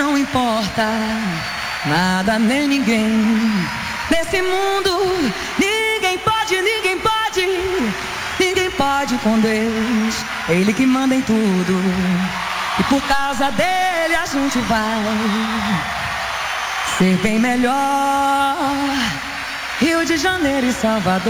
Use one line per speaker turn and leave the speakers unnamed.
não importa nada nem ninguém. Nesse mundo, ninguém pode com Deus. Ele que manda em tudo. E por causa dele a gente vai ser bem melhor. Rio de Janeiro e Salvador.